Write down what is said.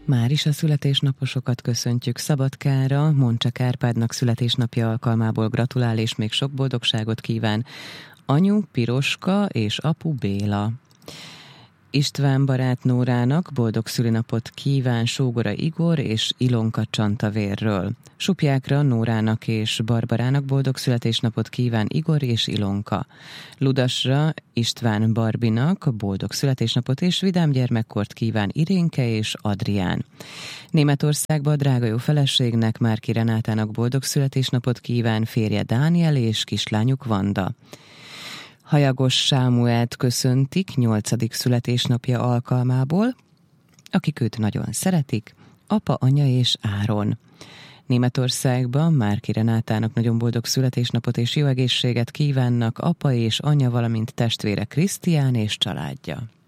Már is a születésnaposokat köszöntjük. Szabadkára Moncsak Árpádnak születésnapja alkalmából gratulál és még sok boldogságot kíván anyu Piroska és apu Béla. István barát Nórának boldog szülinapot kíván sógora Igor és Ilonka Csantavérről. Supjákra Nórának és Barbarának boldog születésnapot kíván Igor és Ilonka. Ludasra István Barbinak boldog születésnapot és vidám gyermekkort kíván Irénke és Adrián. Németországba drága jó feleségnek, Márki Renátának boldog születésnapot kíván férje Dániel és kislányuk Vanda. Hajagos Sámuelt köszöntik 8. születésnapja alkalmából, akik őt nagyon szeretik, apa, anya és Áron. Németországban Márki Renátának nagyon boldog születésnapot és jó egészséget kívánnak apa és anya, valamint testvére Krisztián és családja.